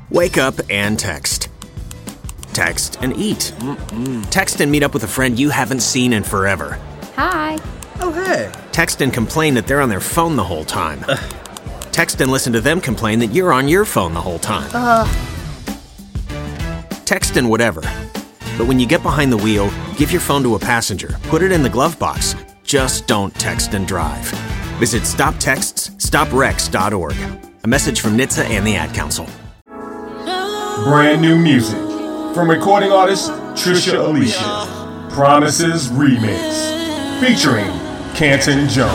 Wake up and text. Text and eat. Text and meet up with a friend you haven't seen in forever. Hi. Oh, hey. Text and complain that they're on their phone the whole time. Text and listen to them complain that you're on your phone the whole time. Text and whatever. But when you get behind the wheel, give your phone to a passenger. Put it in the glove box. Just don't text and drive. Visit StopTextsStopWrecks.org. A message from NHTSA and the Ad Council. Brand new music from recording artist Trisha Alicia. Promises Remix. Featuring Canton Jones.